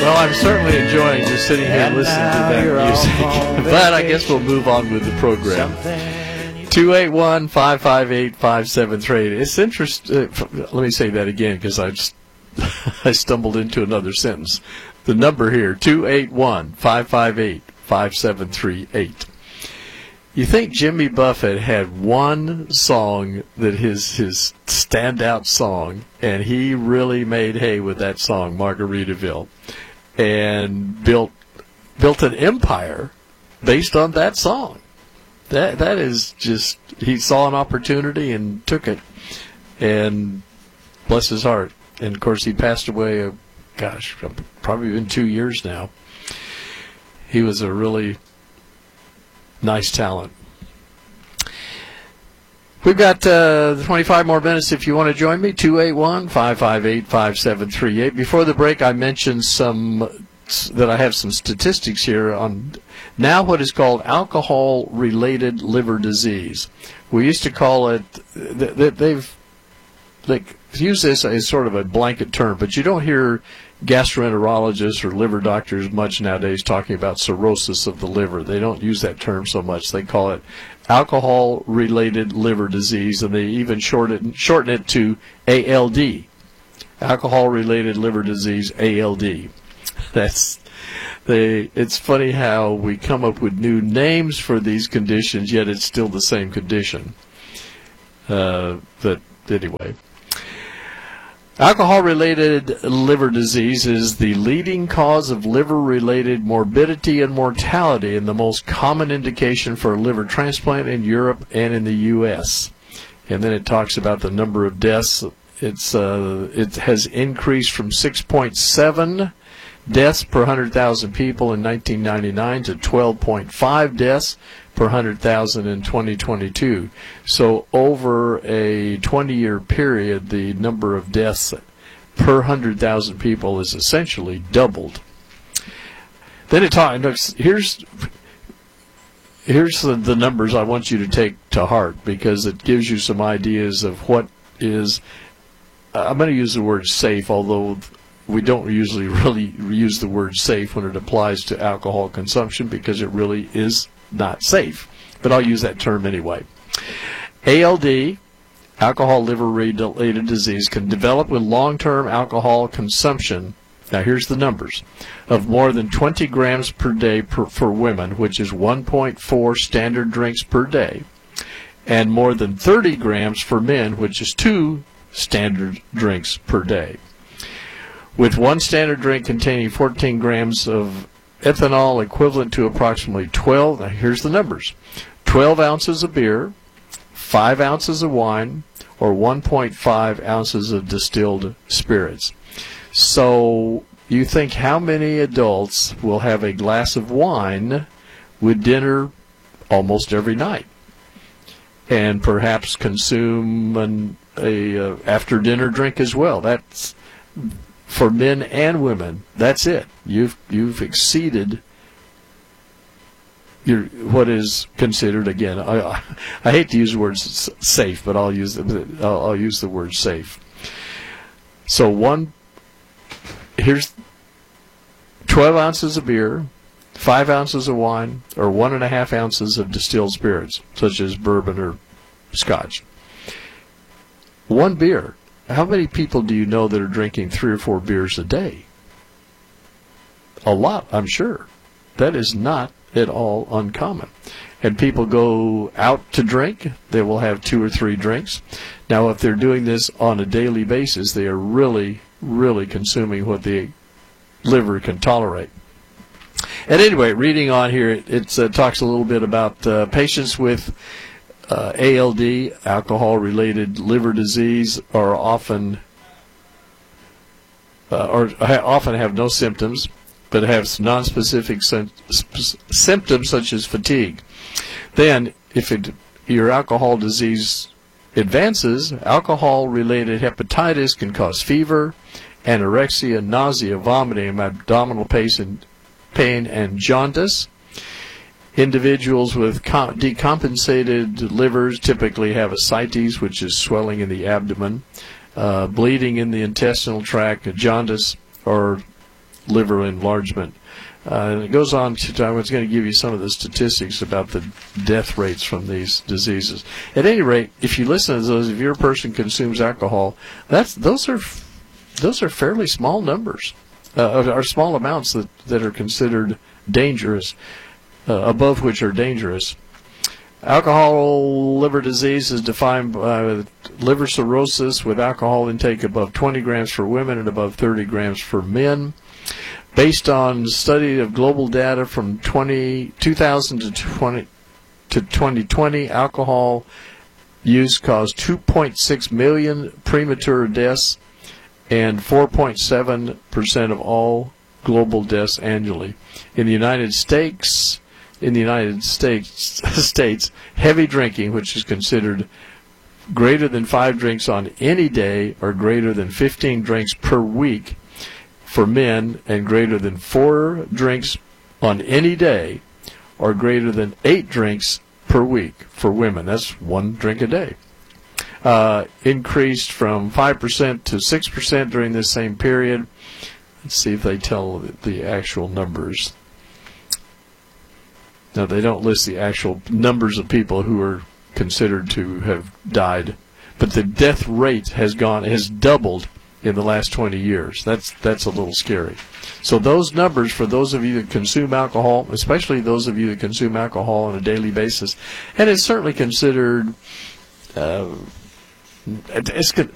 Well, I'm certainly enjoying just sitting here and listening to that music. But I guess we'll move on with the program. 281-558-5738. It's interesting. Let me say that again because I stumbled into another sentence. The number here, 281-558-5738. You think Jimmy Buffett had one song that his standout song, and he really made hay with that song, Margaritaville, and built an empire based on that song. That is just, he saw an opportunity and took it, and bless his heart. And of course he passed away, probably been 2 years now. He was a really nice talent. We've got 25 more minutes if you want to join me, 281-558-5738. Before the break, I mentioned that I have some statistics here on now what is called alcohol-related liver disease. We used to call it, they use this as sort of a blanket term, but you don't hear gastroenterologists or liver doctors much nowadays talking about cirrhosis of the liver. They don't use that term so much. They call it alcohol-related liver disease, and they even shorten it to ALD, alcohol-related liver disease, ALD. It's funny how we come up with new names for these conditions, yet it's still the same condition. But anyway. Alcohol-related liver disease is the leading cause of liver-related morbidity and mortality and the most common indication for a liver transplant in Europe and in the U.S. And then it talks about the number of deaths. It has increased from 6.7 deaths per 100,000 people in 1999 to 12.5 deaths per 100,000 in 2022. So over a 20-year period, the number of deaths per 100,000 people is essentially doubled. Then it talks. Here's the numbers I want you to take to heart because it gives you some ideas of what is. I'm going to use the word safe, although we don't usually really use the word safe when it applies to alcohol consumption because it really is not safe, but I'll use that term anyway. ALD, alcohol liver-related disease, can develop with long-term alcohol consumption. Now here's the numbers. Of more than 20 grams per day for women, which is 1.4 standard drinks per day, and more than 30 grams for men, which is 2 standard drinks per day. With one standard drink containing 14 grams of ethanol equivalent to approximately 12, now here's the numbers, 12 ounces of beer, 5 ounces of wine, or 1.5 ounces of distilled spirits. So you think how many adults will have a glass of wine with dinner almost every night and perhaps consume an after dinner drink as well? That's for men and women. That's it. You've exceeded what is considered, again, I hate to use the word safe, but I'll use the word safe. So here's 12 ounces of beer, 5 ounces of wine, or 1.5 ounces of distilled spirits, such as bourbon or scotch. One beer. How many people do you know that are drinking 3 or 4 beers a day? A lot, I'm sure. That is not at all uncommon. And people go out to drink, they will have 2 or 3 drinks. Now, if they're doing this on a daily basis, they are really, really consuming what the liver can tolerate. At any rate, reading on here, it talks a little bit about patients with ALD, alcohol-related liver disease, are often have no symptoms, but have non-specific symptoms such as fatigue. Then, if your alcohol disease advances, alcohol-related hepatitis can cause fever, anorexia, nausea, vomiting, abdominal pain, and jaundice. Individuals with decompensated livers typically have ascites, which is swelling in the abdomen, bleeding in the intestinal tract, jaundice, or liver enlargement. And it goes on to, I was going to give you some of the statistics about the death rates from these diseases. At any rate, if you listen to those, if your person consumes alcohol, those are fairly small numbers, or small amounts that are considered dangerous, above which are dangerous. Alcohol liver disease is defined by liver cirrhosis with alcohol intake above 20 grams for women and above 30 grams for men. Based on study of global data from 2000 to 2020, alcohol use caused 2.6 million premature deaths and 4.7% of all global deaths annually. In the United States, heavy drinking, which is considered greater than 5 drinks on any day or greater than 15 drinks per week for men, and greater than 4 drinks on any day or greater than 8 drinks per week for women. That's 1 drink a day. Increased from 5% to 6% during this same period. Let's see if they tell the actual numbers. Now, they don't list the actual numbers of people who are considered to have died, but the death rate has doubled in the last 20 years. That's a little scary. So those numbers, for those of you that consume alcohol, especially those of you that consume alcohol on a daily basis, and it's certainly considered